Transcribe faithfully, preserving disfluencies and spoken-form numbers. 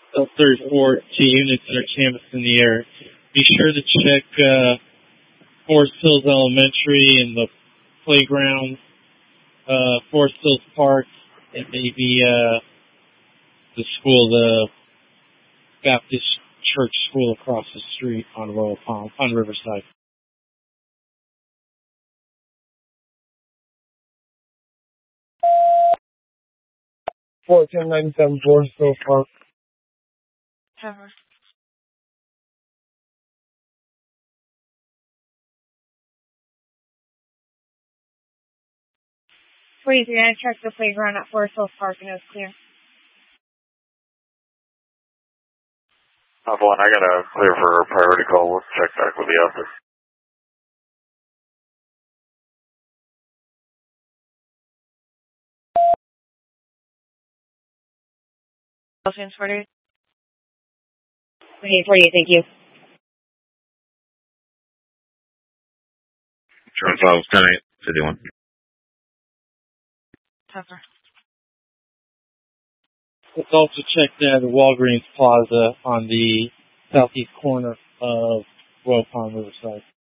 L thirty-four to units that are canvassed in the air. Be sure to check uh, Forest Hills Elementary and the playground, uh, Forest Hills Park, and maybe uh, the school, the Baptist Church School across the street on Royal Palm, on Riverside. four ten ninety-seven Forest Hills Park. Cover. Please, you're going to check the playground at Forest Hills Park and it's clear. Alpha one, I got a clear for a priority call. Let's check back with the office. forty-eight. Okay, forty-eight, thank you. Insurance files, ten eight, fifty-one. Cover. Let's also check there the Walgreens Plaza on the southeast corner of Royal Palm Riverside.